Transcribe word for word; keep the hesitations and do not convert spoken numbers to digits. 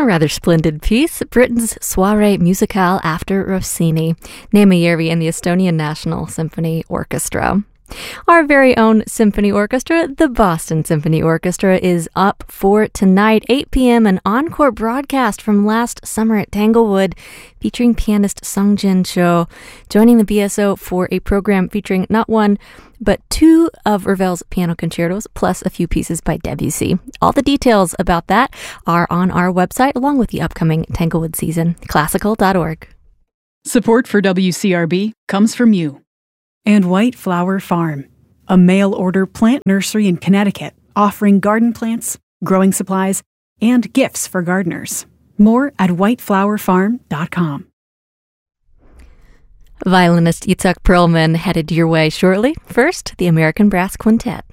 A rather splendid piece, Britain's Soirée Musicale after Rossini, Neeme Järvi and the Estonian National Symphony Orchestra. Our very own symphony orchestra, the Boston Symphony Orchestra, is up for tonight, eight p.m., an encore broadcast from last summer at Tanglewood featuring pianist Sung Jin Cho, joining the B S O for a program featuring not one, but two of Ravel's piano concertos, plus a few pieces by Debussy. All the details about that are on our website, along with the upcoming Tanglewood season, classical dot org. Support for W C R B comes from you. And White Flower Farm, a mail-order plant nursery in Connecticut, offering garden plants, growing supplies, and gifts for gardeners. More at white flower farm dot com. Violinist Itzhak Perlman headed your way shortly. First, the American Brass Quintet.